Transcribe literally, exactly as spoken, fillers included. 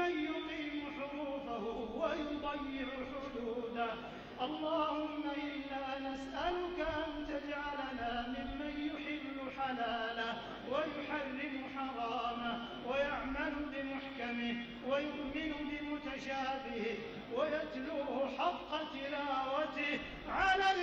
ممن يقيم حروفه ويضيع حدوده. اللهم إنا نسألك أن تجعلنا ممن يحل حلاله ويحرم حرامه ويعمل بمحكمه ويؤمن بمتشابهه ويتلوه حق تلاوته على